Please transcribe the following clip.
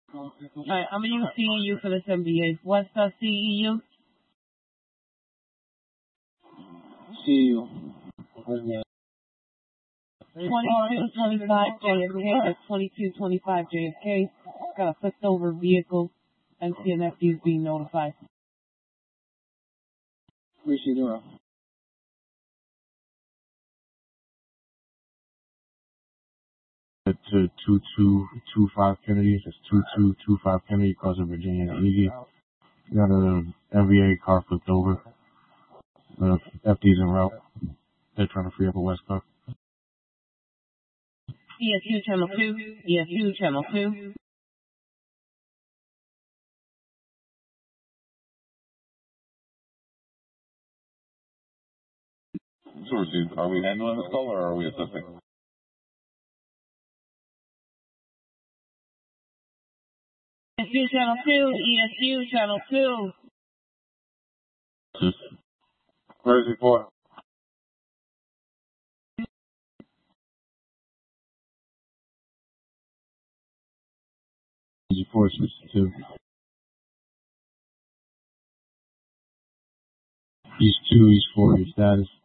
Alright, I'm gonna use CEU for this MVA. What's the CEU? CEU. 2225 JFK, 2225 JFK. Got a flipped over vehicle. NCNFD is being notified. Appreciate it, bro. To 2225 Kennedy. It's 2225 Kennedy, crossing Virginia and Easy. Got a MVA car flipped over. The FD's en route. They're trying to free up a West Coast. ESU Channel 2. ESU Channel 2. Are we handling this call or are we assisting? ESU Channel 2. ESU Channel 2. Where's he for? Easy 4, switch to 2. East 2, East 4, your status.